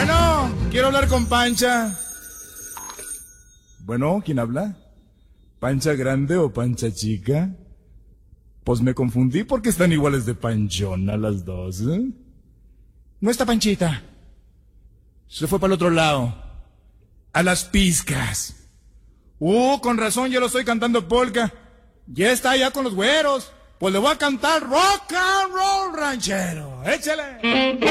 Bueno, quiero hablar con Pancha. Bueno, ¿quién habla? ¿Pancha grande o Pancha chica? Pues me confundí porque están iguales de panchona las dos, ¿eh? No está Panchita. Se fue para el otro lado. A las pizcas. Con razón yo lo estoy cantando polka. Ya está allá con los güeros. Pues le voy a cantar rock and roll ranchero. ¡Échale!